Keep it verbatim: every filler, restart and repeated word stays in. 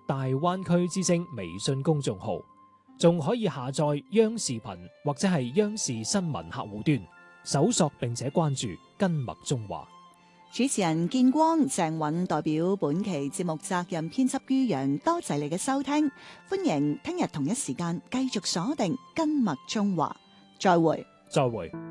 大灣區之聲微信公眾號，仲可以下載央視頻或者係央視新聞客戶端，搜索並且關注根脈中華。 主持人建光、鄭允代表本期節目責任編輯于洋，多謝你嘅收聽，歡迎聽日同一時間繼續鎖定根脈中華，再會。 再會。